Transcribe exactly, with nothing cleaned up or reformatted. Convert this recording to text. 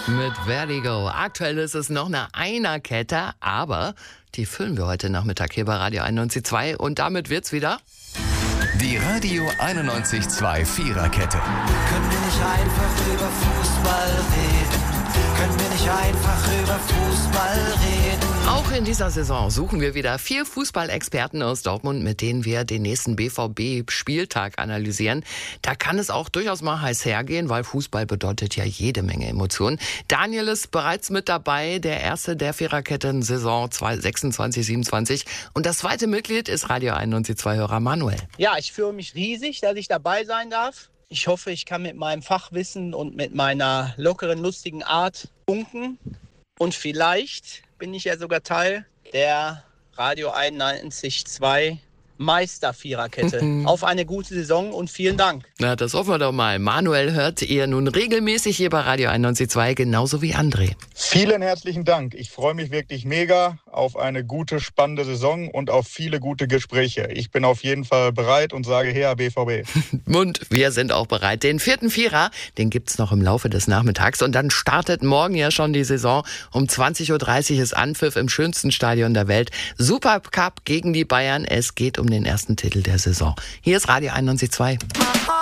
Mit Vertigo. Aktuell ist es noch eine Einerkette, aber die füllen wir heute Nachmittag hier bei Radio einundneunzig Komma zwei und damit wird's wieder die Radio einundneunzig Komma zwei Viererkette. Können wir nicht einfach über Fußball reden? Können wir nicht einfach über Fußball reden? Auch in dieser Saison suchen wir wieder vier Fußballexperten aus Dortmund, mit denen wir den nächsten B V B-Spieltag analysieren. Da kann es auch durchaus mal heiß hergehen, weil Fußball bedeutet ja jede Menge Emotionen. Daniel ist bereits mit dabei, der erste der Viererketten-Saison sechsundzwanzig siebenundzwanzig. Und das zweite Mitglied ist Radio einundneunzig Komma zwei-Hörer Manuel. Ja, ich fühle mich riesig, dass ich dabei sein darf. Ich hoffe, ich kann mit meinem Fachwissen und mit meiner lockeren, lustigen Art funken. Und vielleicht bin ich ja sogar Teil der Radio einundneunzig Komma zwei Meister-Viererkette. Auf eine gute Saison und vielen Dank. Na, das hoffen wir doch mal. Manuel hört ihr nun regelmäßig hier bei Radio einundneunzig Komma zwei, genauso wie André. Vielen herzlichen Dank. Ich freue mich wirklich mega auf eine gute, spannende Saison und auf viele gute Gespräche. Ich bin auf jeden Fall bereit und sage her B V B. Und wir sind auch bereit. Den vierten Vierer, den gibt's noch im Laufe des Nachmittags. Und dann startet morgen ja schon die Saison. Um zwanzig Uhr dreißig ist Anpfiff im schönsten Stadion der Welt. Supercup gegen die Bayern. Es geht um den ersten Titel der Saison. Hier ist Radio einundneunzig Komma zwei.